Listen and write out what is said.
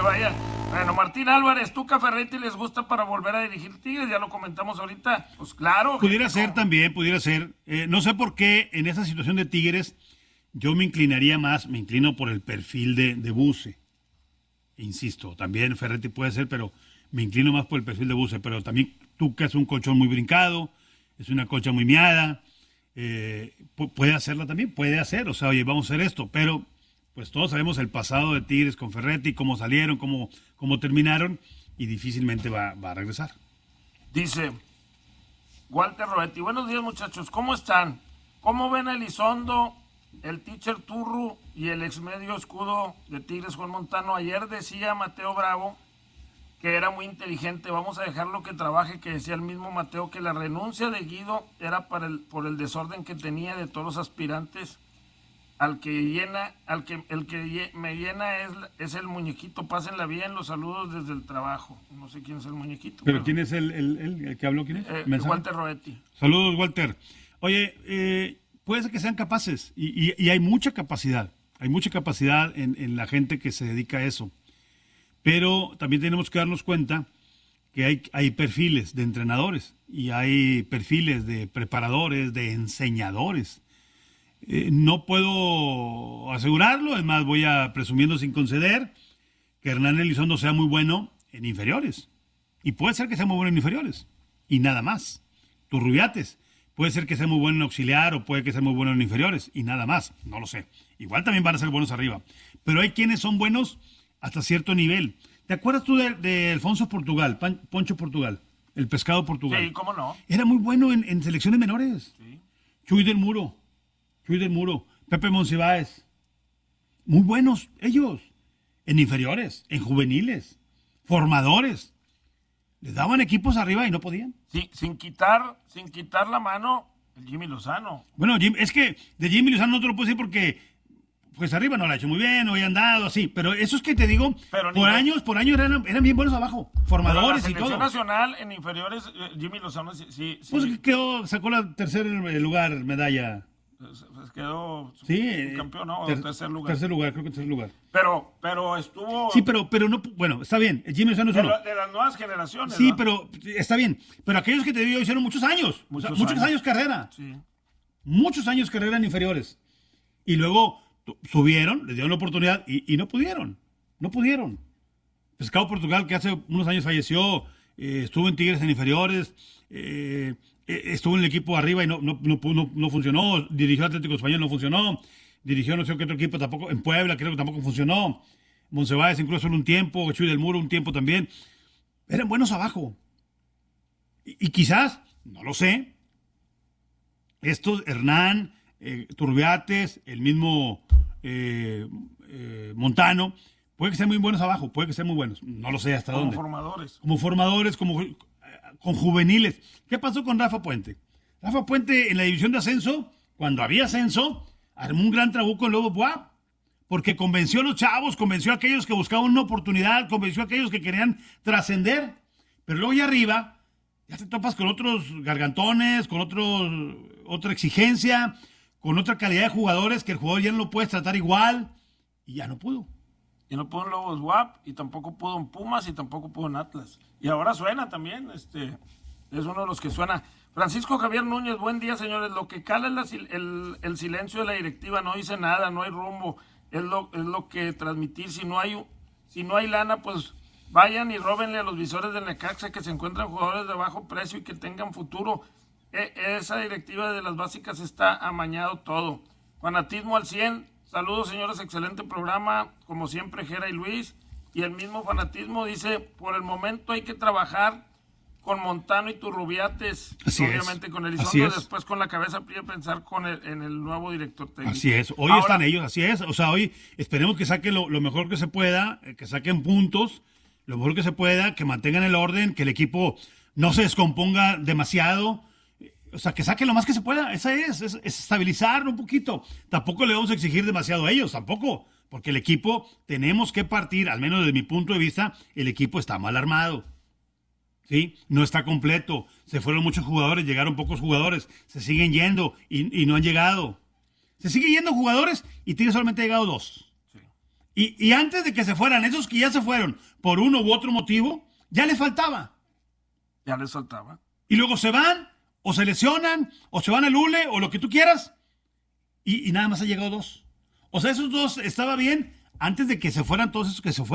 vaya. Bueno, Martín Álvarez, ¿Tuca Ferretti les gusta para volver a dirigir Tigres? Ya lo comentamos ahorita. Pues claro. Pudiera ser también, pudiera ser. No sé por qué en esa situación de Tigres yo me inclino por el perfil de Buse. Insisto, también Ferretti puede ser, pero me inclino más por el perfil de Buse. Pero también Tuca es un colchón muy brincado, es una colcha muy miada. Puede hacerla también, puede hacer. O sea, oye, vamos a hacer esto, pero pues todos sabemos el pasado de Tigres con Ferretti, cómo salieron, cómo terminaron, y difícilmente va a regresar. Dice Walter Roetti, buenos días muchachos, ¿cómo están? ¿Cómo ven a Elizondo, el teacher Turru y el ex medio escudo de Tigres Juan Montano? Ayer decía Mateo Bravo que era muy inteligente, vamos a dejarlo que trabaje, que decía el mismo Mateo que la renuncia de Guido era por el desorden que tenía de todos los aspirantes. El que me llena es el muñequito. Pásenla bien, los saludos desde el trabajo. No sé quién es el muñequito. ¿Pero quién es el que habló? ¿Quién es? Walter Roetti. Saludos, Walter. Oye, puede ser que sean capaces y hay mucha capacidad. Hay mucha capacidad en la gente que se dedica a eso. Pero también tenemos que darnos cuenta que hay perfiles de entrenadores y hay perfiles de preparadores, de enseñadores. No puedo asegurarlo, es más, voy a presumiendo sin conceder que Hernán Elizondo sea muy bueno en inferiores. Y puede ser que sea muy bueno en inferiores. Y nada más. Turrubiates, puede ser que sea muy bueno en auxiliar o puede que sea muy bueno en inferiores. Y nada más. No lo sé. Igual también van a ser buenos arriba. Pero hay quienes son buenos hasta cierto nivel. ¿Te acuerdas tú de Alfonso Portugal, Poncho Portugal, el pescado Portugal? Sí, ¿cómo no? Era muy bueno en selecciones menores. Sí. Chuy del Muro, Pepe Monsiváis. Muy buenos ellos. En inferiores, en juveniles, formadores. Les daban equipos arriba y no podían. Sí, sin quitar la mano el Jimmy Lozano. Bueno, es que de Jimmy Lozano no te lo puedo decir porque pues arriba no lo ha hecho muy bien, no había andado así, pero esos que te digo, por años eran bien buenos abajo, formadores y todo. En la selección nacional, en inferiores, Jimmy Lozano sí. Pues sacó la tercer lugar, medalla. Pues quedó campeón, ¿no? Tercer lugar. Creo que tercer lugar. Pero estuvo... Sí, pero no, bueno, está bien, Jimmy Lozano es uno. De las nuevas generaciones, sí, ¿no? Pero está bien, pero aquellos que te digo hicieron muchos años carrera. Sí. Muchos años carrera en inferiores. Y luego subieron, les dieron la oportunidad y no pudieron. Pescado Portugal, que hace unos años falleció, estuvo en Tigres en inferiores, estuvo en el equipo arriba y no funcionó, dirigió Atlético Español, no funcionó, dirigió no sé qué otro equipo tampoco, en Puebla creo que tampoco funcionó, Monsiváis incluso solo un tiempo, Chuy del Muro un tiempo también. Eran buenos abajo. Y quizás, no lo sé, estos Hernán, Turbiates, el mismo Montano, puede que sean muy buenos abajo, puede que sean muy buenos, no lo sé hasta dónde. Como formadores, con juveniles. ¿Qué pasó con Rafa Puente? Rafa Puente en la división de ascenso, cuando había ascenso, armó un gran trabuco en Lobo Buap, porque convenció a los chavos, convenció a aquellos que buscaban una oportunidad, convenció a aquellos que querían trascender, pero luego ya arriba, ya te topas con otros gargantones, con otra exigencia, con otra calidad de jugadores que el jugador ya no lo puedes tratar igual, y ya no pudo. Y no pudo en Lobos WAP, y tampoco pudo en Pumas, y tampoco pudo en Atlas. Y ahora suena también, es uno de los que suena. Francisco Javier Núñez, buen día, señores. Lo que cala es el silencio de la directiva, no dice nada, no hay rumbo, es lo que transmitir. Si no hay lana, pues vayan y róbenle a los visores del Necaxa, que se encuentran jugadores de bajo precio y que tengan futuro. Esa directiva de las básicas está amañado todo. Fanatismo al 100. Saludos, señores, excelente programa, como siempre, Jera y Luis. Y el mismo fanatismo dice, por el momento hay que trabajar con Montano y Turrubiates, obviamente con Elizondo, después con la cabeza fría pensar en el nuevo director técnico. Así es, hoy están ellos, así es. O sea, hoy esperemos que saquen lo mejor que se pueda, que saquen puntos, lo mejor que se pueda, que mantengan el orden, que el equipo no se descomponga demasiado. O sea, que saquen lo más que se pueda, esa es estabilizarlo un poquito. Tampoco le vamos a exigir demasiado a ellos, tampoco, porque el equipo tenemos que partir, al menos desde mi punto de vista, el equipo está mal armado, ¿sí? No está completo, se fueron muchos jugadores, llegaron pocos jugadores, se siguen yendo y no han llegado. Se siguen yendo jugadores y tiene solamente llegado 2. Sí. Y antes de que se fueran, esos que ya se fueron por uno u otro motivo, ya les faltaba. Ya les faltaba. Y luego se van, o se lesionan, o se van al hule, o lo que tú quieras. Y nada más ha llegado 2. O sea, esos 2 estaba bien antes de que se fueran todos esos que se fueron.